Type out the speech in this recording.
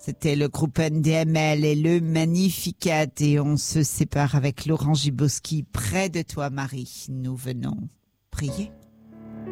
C'était le groupe NDML et le Magnificat et on se sépare avec Laurent Gibowski près de toi Marie. Nous venons prier.